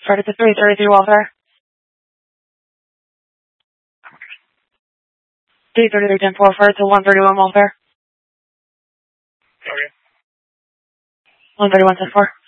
Target to 333 welfare. 333 10 forward to 131 welfare. Okay. 131 10 4.